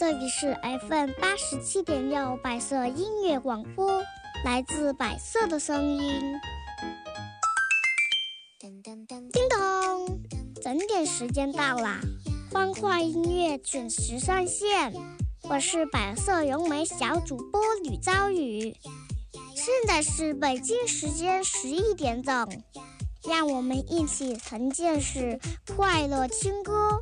这里是 FM87.6百色音乐广播，来自百色的声音。叮咚，整点时间到啦，欢快音乐准时上线。我是百色咏美小主播吕昭宇，现在是北京时间11点整，让我们一起沉浸式快乐听歌。